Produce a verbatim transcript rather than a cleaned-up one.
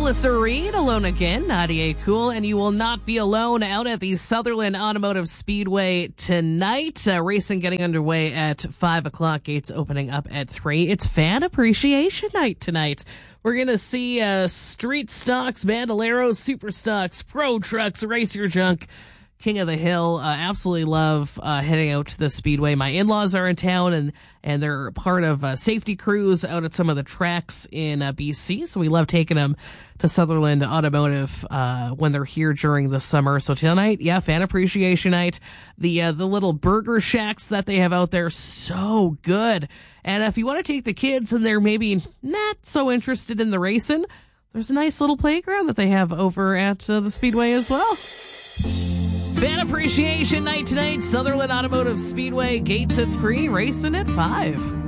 Melissa Reed, alone again, Nadia Cool, and you will not be alone out at the Sutherland Automotive Speedway tonight. Uh, racing getting underway at five o'clock, gates opening up at three. It's Fan Appreciation Night tonight. We're going to see uh, street stocks, bandoleros, super stocks, pro trucks, race your junk. King of the Hill. Uh, absolutely love uh, heading out to the Speedway. My in-laws are in town, and, and they're part of uh, safety crews out at some of the tracks in uh, B C, so we love taking them to Sutherland Automotive uh, when they're here during the summer. So tonight, yeah, Fan Appreciation Night. The, uh, the little burger shacks that they have out there, so good. And if you want to take the kids and they're maybe not so interested in the racing, there's a nice little playground that they have over at uh, the Speedway as well. Fan Appreciation Night tonight, Sutherland Automotive Speedway, gates at three, racing at five.